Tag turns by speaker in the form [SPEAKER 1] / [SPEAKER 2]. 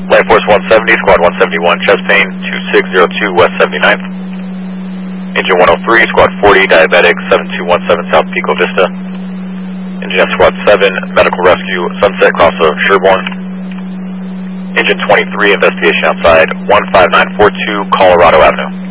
[SPEAKER 1] Light Force 170, Squad 171, chest pain, 2602 West 79th. Engine 103, Squad 40, diabetic, 7217 South Pico Vista. Engine F Squad 7, medical rescue, Sunset crossover Sherborne. Engine 23, investigation outside, 15942 Colorado Avenue.